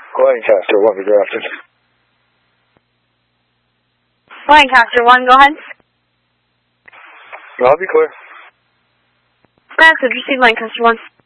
Lancaster 1 be drafted. Lancaster 1, go ahead. I'll be clear. Message received, Lancaster 1.